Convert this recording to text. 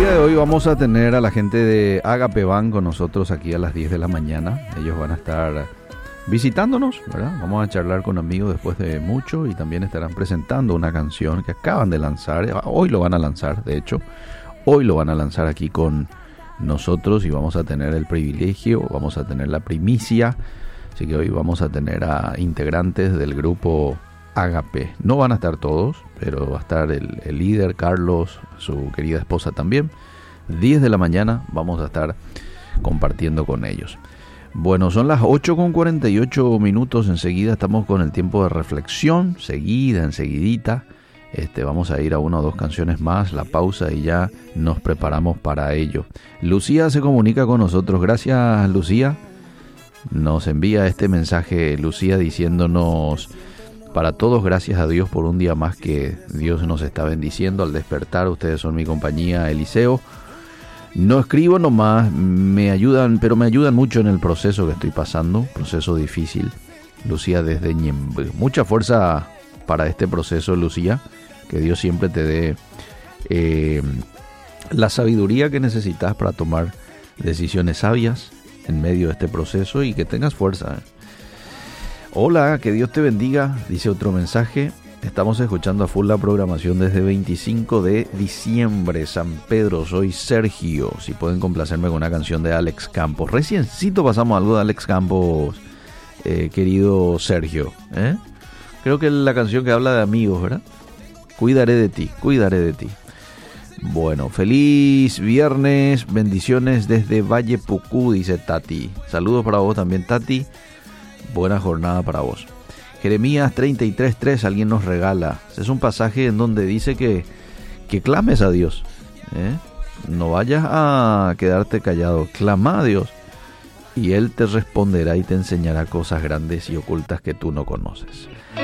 día de hoy vamos a tener a la gente de Agape Band con nosotros aquí a las 10 de la mañana. Ellos van a estar visitándonos, ¿verdad? Vamos a charlar con amigos después de mucho y también estarán presentando una canción que acaban de lanzar. Hoy lo van a lanzar, de hecho. Hoy lo van a lanzar aquí con nosotros y vamos a tener el privilegio, vamos a tener la primicia. Así que hoy vamos a tener a integrantes del grupo Agape. No van a estar todos, pero va a estar el líder, Carlos, su querida esposa también. 10 de la mañana vamos a estar compartiendo con ellos. Bueno, son las 8:48 minutos. Enseguida estamos con el tiempo de reflexión. Enseguidita. Vamos a ir a una o dos canciones más, la pausa, y ya nos preparamos para ello. Lucía se comunica con nosotros. Gracias, Lucía. Nos envía este mensaje, Lucía, diciéndonos: para todos, gracias a Dios por un día más que Dios nos está bendiciendo al despertar. Ustedes son mi compañía, Eliseo. No escribo nomás, me ayudan mucho en el proceso que estoy pasando, proceso difícil. Lucía desde Ñemby. Mucha fuerza para este proceso, Lucía. Que Dios siempre te dé la sabiduría que necesitas para tomar decisiones sabias en medio de este proceso y que tengas fuerza. Hola, que Dios te bendiga, dice otro mensaje. Estamos escuchando a full la programación desde 25 de diciembre, San Pedro. Soy Sergio. Si pueden complacerme con una canción de Alex Campos. Reciencito pasamos algo de Alex Campos, querido Sergio. Creo que es la canción que habla de amigos, ¿verdad? Cuidaré de ti, cuidaré de ti. Bueno, feliz viernes, bendiciones desde Valle Pucú, dice Tati. Saludos para vos también, Tati. Buena jornada para vos. Jeremías 33:3, alguien nos regala. Es un pasaje en donde dice que clames a Dios. No vayas a quedarte callado. Clama a Dios y Él te responderá y te enseñará cosas grandes y ocultas que tú no conoces.